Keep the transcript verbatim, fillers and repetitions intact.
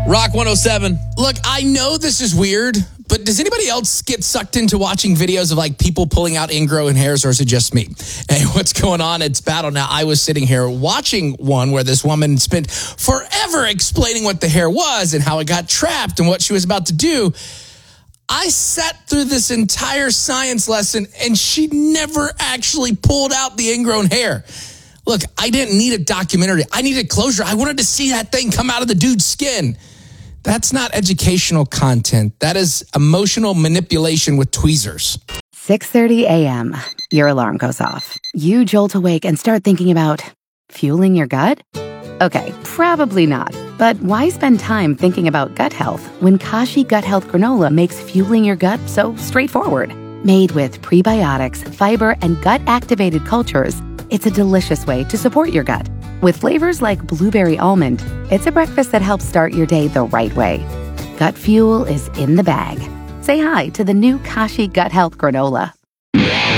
Rock one oh seven. Look, I know this is weird, but does anybody else get sucked into watching videos of like people pulling out ingrowing hairs, or is it just me? Hey, what's going on? It's Battle. Now, I was sitting here watching one where this woman spent forever explaining what the hair was and how it got trapped and what she was about to do. I sat through this entire science lesson and she never actually pulled out the ingrown hair. Look, I didn't need a documentary. I needed closure. I wanted to see that thing come out of the dude's skin. That's not educational content. That is emotional manipulation with tweezers. six thirty a.m. Your alarm goes off. You jolt awake and start thinking about fueling your gut? Okay, probably not. But why spend time thinking about gut health when Kashi Gut Health Granola makes fueling your gut so straightforward? Made with prebiotics, fiber, and gut-activated cultures, it's a delicious way to support your gut. With flavors like blueberry almond, it's a breakfast that helps start your day the right way. Gut fuel is in the bag. Say hi to the new Kashi Gut Health Granola.